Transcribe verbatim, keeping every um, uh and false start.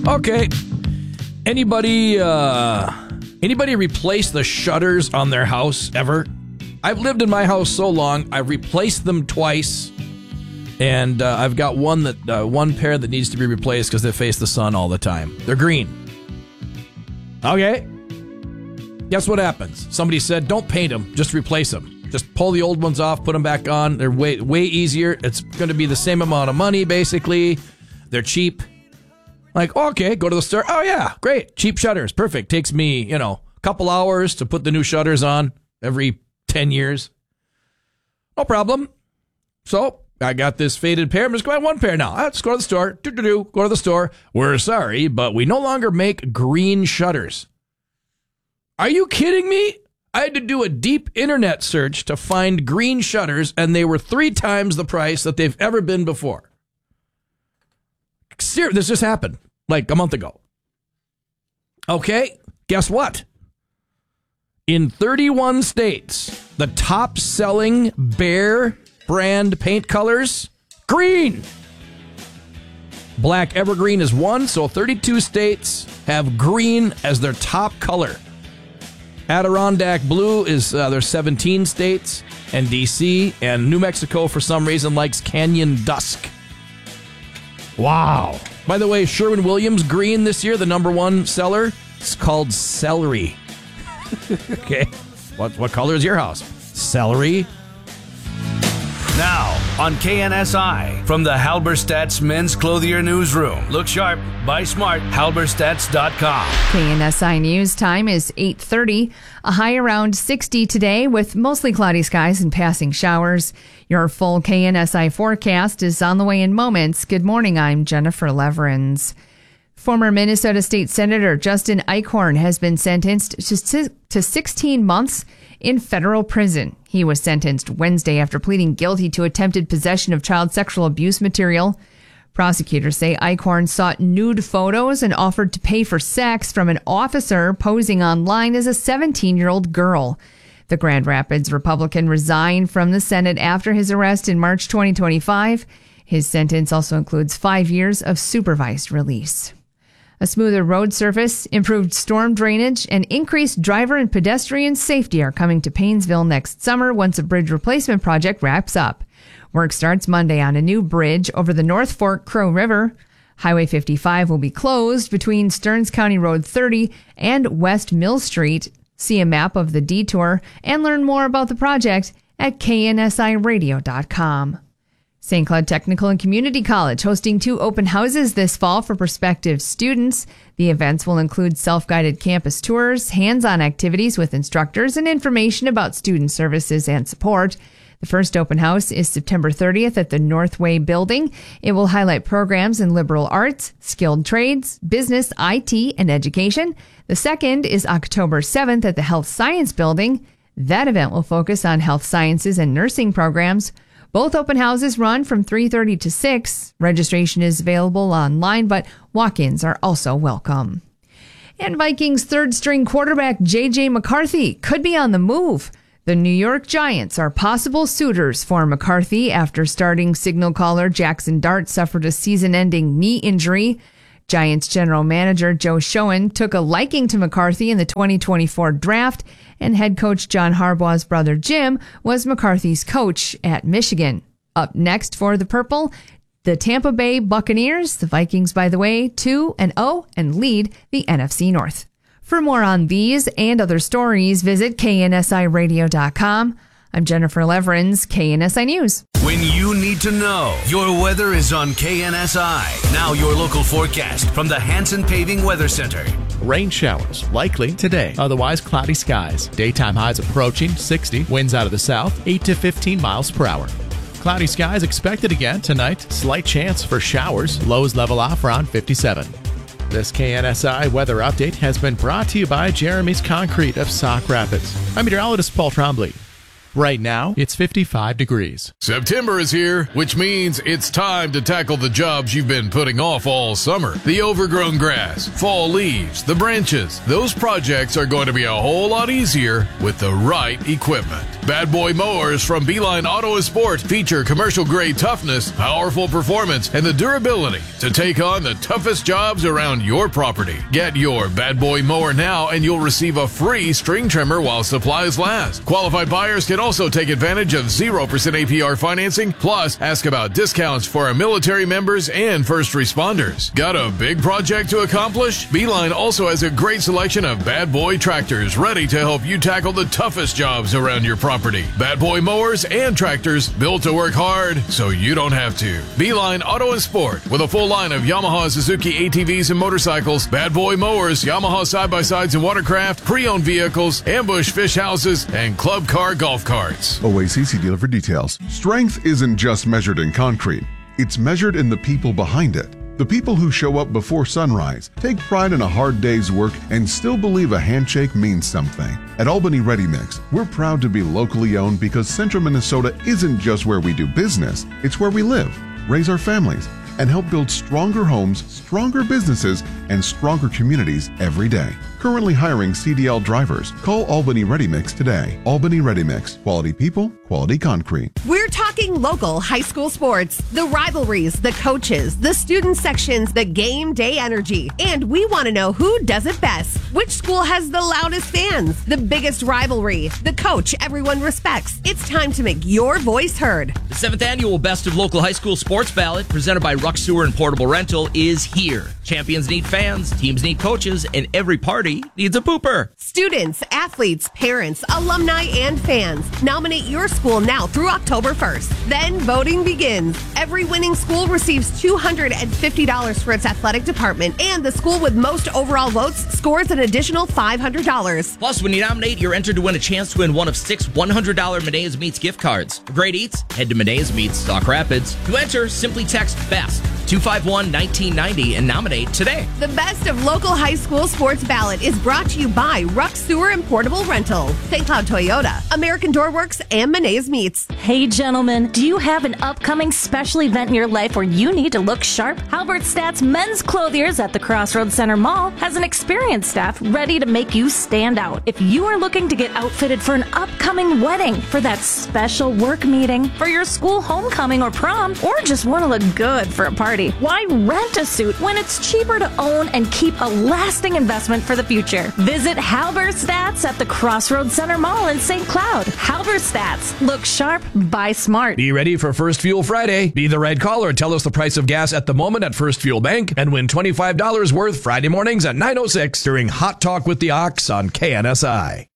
Okay. Anybody, uh, anybody replace the shutters on their house ever? I've lived in my house so long, I've replaced them twice. And uh, I've got one that uh, one pair that needs to be replaced because they face the sun all the time. They're green. Okay. Guess what happens? Somebody said, don't paint them, just replace them. Just pull the old ones off, put them back on. They're way way easier. It's going to be the same amount of money, basically. They're cheap. Like, okay, go to the store. Oh, yeah, great. Cheap shutters. Perfect. Takes me, you know, a couple hours to put the new shutters on every ten years. No problem. So I got this faded pair. I'm just going to one pair now. Let's go to the store. Do-do-do. Go to the store. We're sorry, but we no longer make green shutters. Are you kidding me? I had to do a deep internet search to find green shutters, and they were three times the price that they've ever been before. Seriously, this just happened like a month ago. Okay, guess what? In thirty-one states, the top-selling Behr brand paint colors, green. Black Evergreen is one, so thirty-two states have green as their top color. Adirondack Blue is, uh, there's seventeen states, and D C, and New Mexico, for some reason, likes Canyon Dusk. Wow. By the way, Sherwin-Williams green this year, the number one seller, it's called celery. Okay. What what color is your house? Celery. Now, on K N S I, from the Halberstadt's Men's Clothier Newsroom. Look sharp, buy smart, halberstadts dot com. K N S I News time is eight thirty. A high around sixty today with mostly cloudy skies and passing showers. Your full K N S I forecast is on the way in moments. Good morning, I'm Jennifer Leverins. Former Minnesota State Senator Justin Eichhorn has been sentenced to sixteen months in federal prison. He was sentenced Wednesday after pleading guilty to attempted possession of child sexual abuse material. Prosecutors say Eichhorn sought nude photos and offered to pay for sex from an officer posing online as a seventeen-year-old girl. The Grand Rapids Republican resigned from the Senate after his arrest in March twenty twenty-five. His sentence also includes five years of supervised release. A smoother road surface, improved storm drainage, and increased driver and pedestrian safety are coming to Paynesville next summer once a bridge replacement project wraps up. Work starts Monday on a new bridge over the North Fork Crow River. Highway fifty-five will be closed between Stearns County Road thirty and West Mill Street. See a map of the detour and learn more about the project at K N S I radio dot com. Saint Cloud Technical and Community College hosting two open houses this fall for prospective students. The events will include self-guided campus tours, hands-on activities with instructors, and information about student services and support. The first open house is September thirtieth at the Northway Building. It will highlight programs in liberal arts, skilled trades, business, I T, and education. The second is October seventh at the Health Science Building. That event will focus on health sciences and nursing programs. Both open houses run from three thirty to six. Registration is available online, but walk-ins are also welcome. And Vikings third-string quarterback J J McCarthy could be on the move. The New York Giants are possible suitors for McCarthy after starting signal caller Jackson Dart suffered a season-ending knee injury. Giants general manager Joe Schoen took a liking to McCarthy in the twenty twenty-four draft, and head coach John Harbaugh's brother Jim was McCarthy's coach at Michigan. Up next for the Purple, the Tampa Bay Buccaneers. The Vikings, by the way, two and oh and lead the N F C North. For more on these and other stories, visit K N S I radio dot com. I'm Jennifer Leverins, K N S I News. When you need to know, your weather is on K N S I. Now your local forecast from the Hanson Paving Weather Center. Rain showers likely today. Otherwise, cloudy skies. Daytime highs approaching sixty. Winds out of the south, eight to fifteen miles per hour. Cloudy skies expected again tonight. Slight chance for showers. Lows level off around fifty-seven. This K N S I weather update has been brought to you by Jeremy's Concrete of Sauk Rapids. I'm meteorologist Paul Trombley. Right now, it's fifty-five degrees. September is here, which means it's time to tackle the jobs you've been putting off all summer. The overgrown grass, fall leaves, the branches. Those projects are going to be a whole lot easier with the right equipment. Bad Boy Mowers from Beeline Auto and Sport feature commercial-grade toughness, powerful performance, and the durability to take on the toughest jobs around your property. Get your Bad Boy Mower now and you'll receive a free string trimmer while supplies last. Qualified buyers can also take advantage of zero percent A P R financing, plus ask about discounts for our military members and first responders. Got a big project to accomplish? Beeline also has a great selection of Bad Boy tractors ready to help you tackle the toughest jobs around your property. Bad Boy Mowers and tractors built to work hard so you don't have to. Beeline Auto and Sport with a full line of Yamaha, Suzuki A T Vs and motorcycles, Bad Boy Mowers, Yamaha side-by-sides and watercraft, pre-owned vehicles, ambush fish houses, and club car golf carts. O A C C dealer for details. Strength isn't just measured in concrete. It's measured in the people behind it. The people who show up before sunrise, take pride in a hard day's work, and still believe a handshake means something. At Albany Ready Mix, we're proud to be locally owned because Central Minnesota isn't just where we do business, it's where we live, raise our families, and help build stronger homes, stronger businesses, and stronger communities every day. Currently hiring C D L drivers. Call Albany Ready Mix today. Albany Ready Mix. Quality people, quality concrete. We're talking local high school sports, the rivalries, the coaches, the student sections, the game day energy. And we want to know who does it best. Which school has the loudest fans, the biggest rivalry, the coach everyone respects. It's time to make your voice heard. The seventh annual Best of Local High School Sports Ballot, presented by Ruck Sewer and Portable Rental, is here. Champions need fans, teams need coaches, and every party needs a pooper. Students, athletes, parents, alumni, and fans. Nominate your school now through October first. Then voting begins. Every winning school receives two hundred fifty dollars for its athletic department, and the school with most overall votes scores an additional five hundred dollars. Plus, when you nominate, you're entered to win a chance to win one of six one hundred dollars Medea's Meats gift cards. For great eats, head to Medea's Meats, Stock Rapids. To enter, simply text BEST two five one, one nine nine zero and nominate today. The Best of Local High School Sports Ballot is brought to you by Ruck Sewer and Portable Rental, Saint Cloud Toyota, American Door Works, and Medea's Meats. Hey gentlemen, do you have an upcoming special event in your life where you need to look sharp? Halberstadt's Men's Clothiers at the Crossroads Center Mall has an experienced staff ready to make you stand out. If you are looking to get outfitted for an upcoming wedding, for that special work meeting, for your school homecoming or prom, or just want to look good for a party, why rent a suit when it's cheaper to own and keep a lasting investment for the future? Visit Halberstadt's at the Crossroads Center Mall in Saint Cloud. Halberstadt's. Look sharp, buy smart. Be ready for First Fuel Friday. Be the right caller. Tell us the price of gas at the moment at First Fuel Bank and win twenty-five dollars worth Friday mornings at nine oh six during Hot Talk with the Ox on K N S I.